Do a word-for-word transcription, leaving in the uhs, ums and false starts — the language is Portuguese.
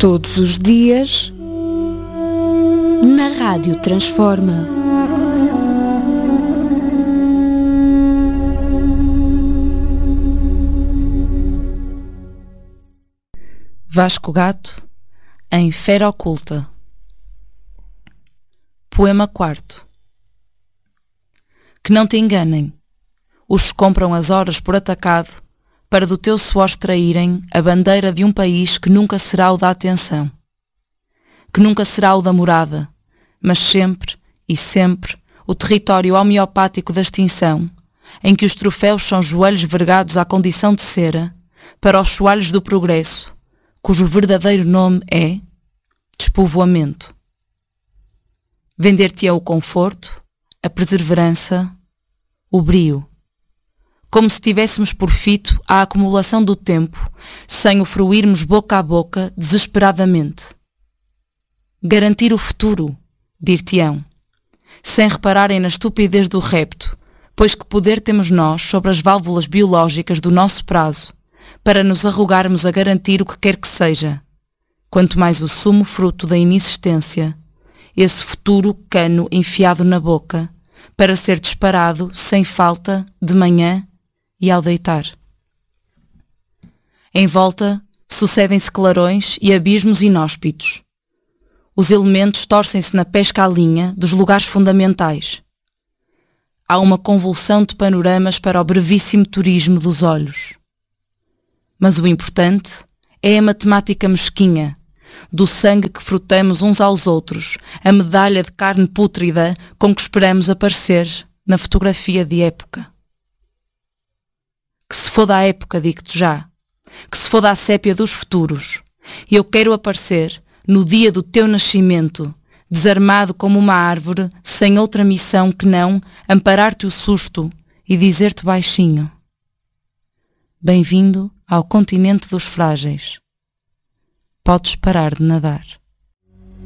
Todos os dias, na Rádio Transforma. Vasco Gato, em Fera Oculta. Poema quarto. Que não te enganem, os que compram as horas por atacado, para do teu suor extraírem a bandeira de um país que nunca será o da atenção, que nunca será o da morada, mas sempre e sempre o território homeopático da extinção, em que os troféus são joelhos vergados à condição de cera, para os soalhos do progresso, cujo verdadeiro nome é despovoamento. Vender-te-é o conforto, a perseverança, o brio, como se tivéssemos por fito a acumulação do tempo, sem o fruirmos boca a boca desesperadamente. Garantir o futuro, dir-te-ão, sem repararem na estupidez do repto, pois que poder temos nós sobre as válvulas biológicas do nosso prazo, para nos arrogarmos a garantir o que quer que seja, quanto mais o sumo fruto da inexistência, esse futuro cano enfiado na boca, para ser disparado sem falta de manhã e ao deitar. Em volta sucedem-se clarões e abismos inóspitos. Os elementos torcem-se na pesca à linha dos lugares fundamentais. Há uma convulsão de panoramas para o brevíssimo turismo dos olhos. Mas o importante é a matemática mesquinha, do sangue que frutamos uns aos outros, a medalha de carne pútrida com que esperamos aparecer na fotografia de época. Que se foda a época, digo-te já, que se foda a sépia dos futuros. Eu quero aparecer no dia do teu nascimento, desarmado como uma árvore, sem outra missão que não amparar-te o susto e dizer-te baixinho: bem-vindo ao continente dos frágeis. Podes parar de nadar.